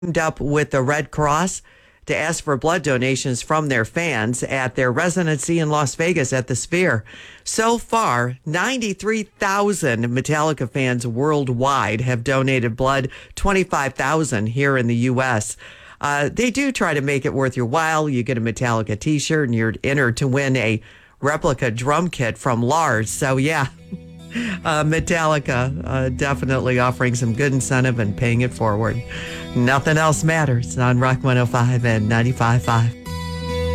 teamed up with the Red Cross to ask for blood donations from their fans at their residency in Las Vegas at the Sphere. So far, 93,000 Metallica fans worldwide have donated blood, 25,000 here in the U.S. They do try to make it worth your while. You get a Metallica t-shirt and you're entered to win a replica drum kit from Lars. So, yeah. Metallica definitely offering some good incentive and paying it forward. Nothing else matters on Rock 105 and 95.5.